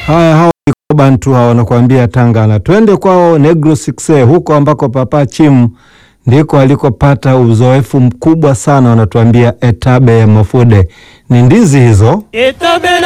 Hao Bantu hao wanakuambia Tanga, na twende kwao Negro 6 huko ambako Papa Chimu ndiko alikopata uzoefu mkubwa sana. Wanatuambia etabe ya mafude ni ndizi hizo. Etabe